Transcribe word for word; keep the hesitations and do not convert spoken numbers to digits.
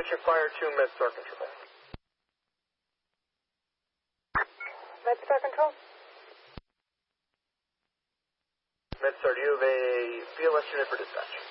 Attention Fire to Med-Star Control. Med-Star Control? Med-Star, do you have a B L S unit for dispatch?